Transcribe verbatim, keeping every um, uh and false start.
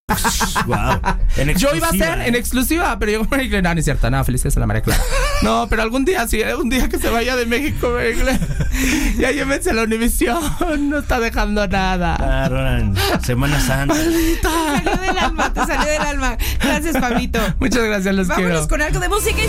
Wow. Yo iba a ser en exclusiva, pero llegó María Clara. No, no es cierto, no, felicidades a la María Clara. No, pero algún día, sí, un día que se vaya de México, María Clara. Ya llévense a la Univisión, no está dejando nada. Claro, Semana Santa. Maldita. Te salió del alma, te salió del alma. Gracias, Pablito. Muchas gracias, los Vámonos quiero. con algo de música y